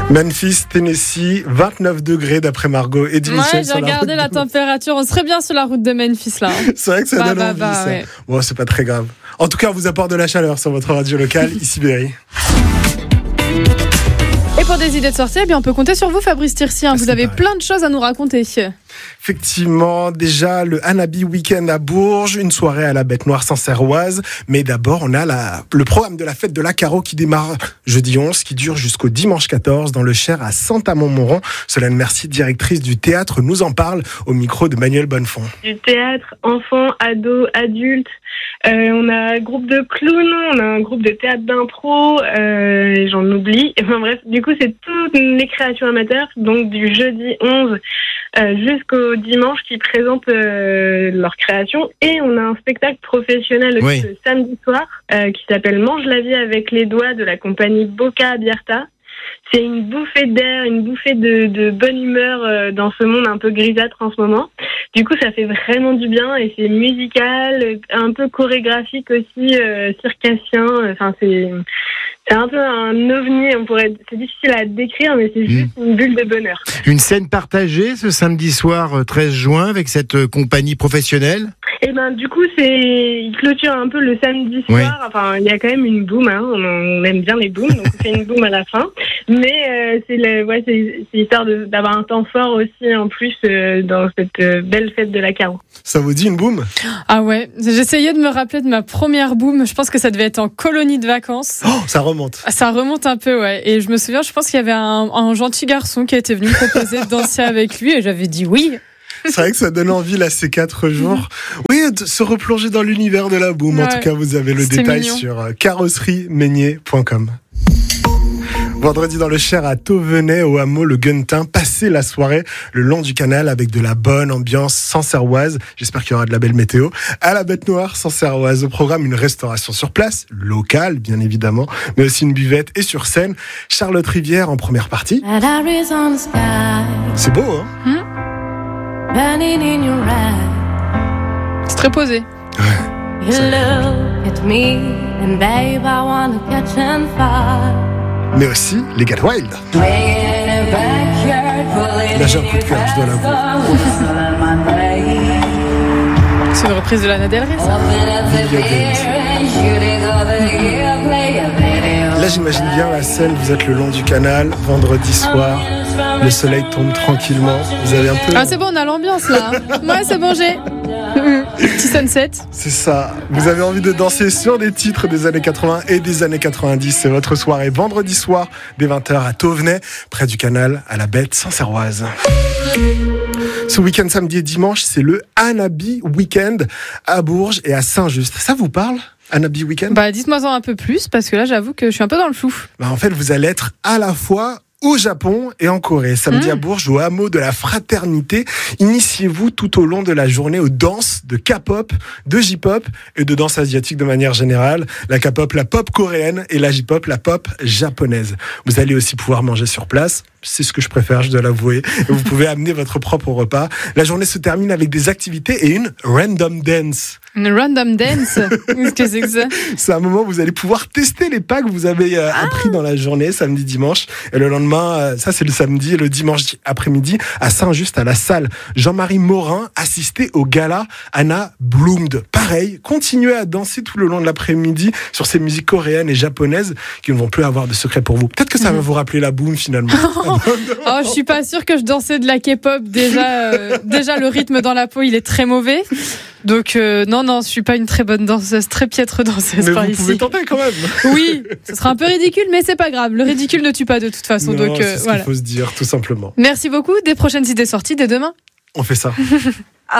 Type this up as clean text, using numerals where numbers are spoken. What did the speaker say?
Memphis, Tennessee, 29 degrés d'après Margot et Michel. Ouais, j'ai regardé la température. On serait bien sur la route de Memphis là. C'est vrai que ça donne envie, ça. Ouais. Bon, c'est pas très grave. En tout cas, on vous apporte de la chaleur sur votre radio locale, ici Berry. Et pour des idées de sortie, eh bien, on peut compter sur vous, Fabrice Tirsi. Vous avez plein de choses à nous raconter. Effectivement, déjà le Hanabi Weekend à Bourges, une soirée à la Bête Noire Sancerroise. Mais d'abord, on a le programme de la fête de l'Acaro qui démarre jeudi 11, qui dure jusqu'au dimanche 14 dans le Cher à Saint-Amand-Montrond. Solène Mercier, directrice du théâtre, nous en parle au micro de Manuel Bonnefond. Du théâtre, enfants, ados, adultes. On a un groupe de clowns, on a un groupe de théâtre d'impro, j'en oublie. Enfin bref, du coup, c'est toutes les créations amateurs, donc du jeudi 11 jusqu'au dimanche qui présentent leurs créations. Et on a un spectacle professionnel aussi le samedi soir qui s'appelle Mange la vie avec les doigts de la compagnie Boca Bierta. C'est une bouffée d'air, une bouffée de bonne humeur dans ce monde un peu grisâtre en ce moment. Du coup, ça fait vraiment du bien et c'est musical, un peu chorégraphique aussi, circassien. Enfin, c'est un peu un ovni. C'est difficile à décrire, mais c'est juste une bulle de bonheur. Une scène partagée ce samedi soir 13 juin avec cette compagnie professionnelle. Et ben du coup, il clôture un peu le samedi soir. Oui. Enfin, il y a quand même une boum. On aime bien les booms, donc c'est une boum à la fin. Mais c'est histoire d'avoir un temps fort aussi en plus dans cette belle fête de l'Acaro. Ça vous dit une boum ? Ah ouais, j'essayais de me rappeler de ma première boum. Je pense que ça devait être en colonie de vacances. Oh, ça remonte. Ça remonte un peu, ouais. Et je me souviens, je pense qu'il y avait un gentil garçon qui était venu me proposer de danser avec lui et j'avais dit oui. C'est vrai que ça donne envie là ces 4 jours. Oui, de se replonger dans l'univers de la boum. Ouais. En tout cas, vous avez le détail sur carrosseriemeignier.com. Vendredi dans le Cher à Tauvenay, au hameau Le Guntin, passez la soirée le long du canal avec de la bonne ambiance sancerroise. J'espère qu'il y aura de la belle météo. À la Bête Noire Sancerroise, au programme une restauration sur place, locale bien évidemment, mais aussi une buvette et sur scène. Charlotte Rivière en première partie. C'est beau, hein? C'est très posé. Ouais. Mais aussi les Get Wild. Là j'ai un coup de cœur, je dois l'avouer. C'est une reprise de Lana Del Rey, ça. Là j'imagine bien la scène, vous êtes le long du canal, vendredi soir, le soleil tombe tranquillement, vous avez un peu... Ah c'est bon, on a l'ambiance là. Ouais c'est bon, j'ai... Petit sunset. C'est ça, vous avez envie de danser sur des titres des années 80 et des années 90, c'est votre soirée vendredi soir dès 20h à Tauvenay, près du canal à la Bête Sancerroise. Ce week-end samedi et dimanche, c'est le Hanabi Weekend à Bourges et à Saint-Just. Ça vous parle ? Hanabi Weekend ? Bah dites-moi-en un peu plus parce que là j'avoue que je suis un peu dans le flou. Bah, en fait vous allez être à la fois au Japon et en Corée. Samedi à Bourges, au hameau de la Fraternité. Initiez-vous tout au long de la journée aux danses de K-pop, de J-pop et de danse asiatique de manière générale. La K-pop, la pop coréenne et la J-pop, la pop japonaise. Vous allez aussi pouvoir manger sur place. C'est ce que je préfère, je dois l'avouer. Et vous pouvez amener votre propre repas. La journée se termine avec des activités et une random dance. Une random dance ? Qu'est-ce que c'est que ça ? C'est un moment où vous allez pouvoir tester les pas que vous avez appris dans la journée, samedi, dimanche. Et le lendemain, ça c'est le samedi, et le dimanche après-midi, à Saint-Just, à la salle Jean-Marie Morin, assisté au gala Anna Bloomed. Pareil, continuez à danser tout le long de l'après-midi sur ces musiques coréennes et japonaises qui ne vont plus avoir de secret pour vous. Peut-être que ça va vous rappeler la boom finalement. Oh, je suis pas sûre que je dansais de la K-pop. Déjà le rythme dans la peau, il est très mauvais. Donc non, je suis pas une très bonne danseuse, très piètre danseuse. Mais par vous ici. pouvez tenter quand même. Oui, ce sera un peu ridicule, mais c'est pas grave. Le ridicule ne tue pas de toute façon. Non, donc c'est ce qu'il faut se dire, tout simplement. Merci beaucoup. Des prochaines idées sorties dès demain. On fait ça.